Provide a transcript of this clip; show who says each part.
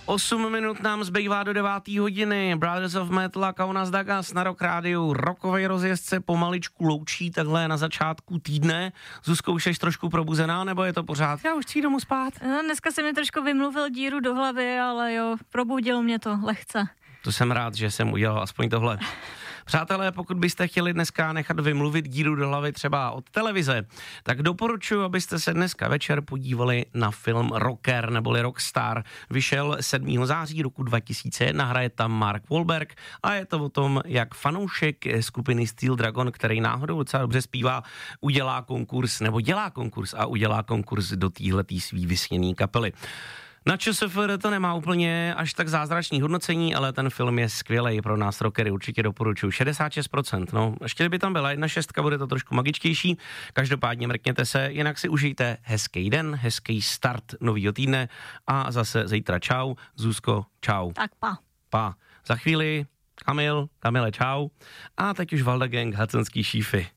Speaker 1: 8 minut nám zbývá do 9. hodiny. Brothers of Metal a Kaunas Dagas na Rock Rádiu. Rockovej rozjezdce pomaličku loučí takhle na začátku týdne. Zuzko, už jsi trošku probuzená, nebo je to pořád? Já už chci domů spát.
Speaker 2: Dneska se mi trošku vymluvil díru do hlavy, ale jo, probudilo mě to lehce.
Speaker 1: To jsem rád, že jsem udělal aspoň tohle. Přátelé, pokud byste chtěli dneska nechat vymluvit díru do hlavy třeba od televize, tak doporučuji, abyste se dneska večer podívali na film Rocker neboli Rockstar. Vyšel 7. září roku 2001, hraje tam Mark Wahlberg a je to o tom, jak fanoušek skupiny Steel Dragon, který náhodou docela dobře zpívá, udělá konkurs a udělá konkurs do téhletý svý vysněný kapely. Na ČSFD to nemá úplně až tak zázračný hodnocení, ale ten film je skvělej pro nás rockery, určitě doporučuji. 66%, no, ještě kdyby tam byla 1/6, bude to trošku magičtější, každopádně mrkněte se, jinak si užijte hezký den, hezký start novýho týdne a zase zítra čau, Zuzko, čau.
Speaker 2: Tak
Speaker 1: Pa. Za chvíli Kamile, čau. A teď už Valda Gang, Hacenský šífy.